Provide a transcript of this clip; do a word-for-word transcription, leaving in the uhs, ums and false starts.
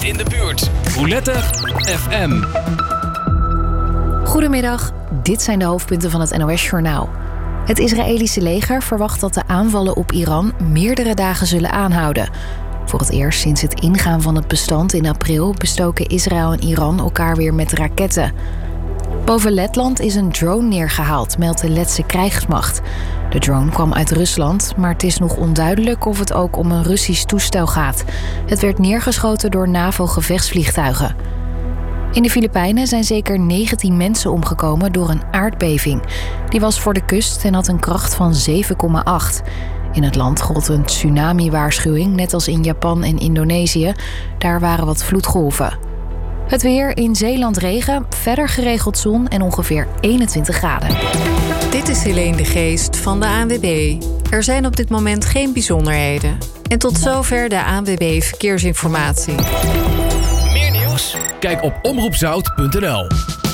in de buurt. Roulette F M. Goedemiddag, dit zijn de hoofdpunten van het N O S-journaal. Het Israëlische leger verwacht dat de aanvallen op Iran meerdere dagen zullen aanhouden. Voor het eerst sinds het ingaan van het bestand in april bestoken Israël en Iran elkaar weer met raketten. Boven Letland is een drone neergehaald, meldt de Letse krijgsmacht. De drone kwam uit Rusland, maar het is nog onduidelijk of het ook om een Russisch toestel gaat. Het werd neergeschoten door NAVO-gevechtsvliegtuigen. In de Filipijnen zijn zeker negentien mensen omgekomen door een aardbeving. Die was voor de kust en had een kracht van zeven komma acht. In het land gold een tsunami-waarschuwing, net als in Japan en Indonesië. Daar waren wat vloedgolven. Het weer: in Zeeland regen, verder geregeld zon en ongeveer eenentwintig graden. Dit is Helene de Geest van de A N W B. Er zijn op dit moment geen bijzonderheden. En tot zover de A N W B Verkeersinformatie. Meer nieuws? Kijk op omroep zout punt n l.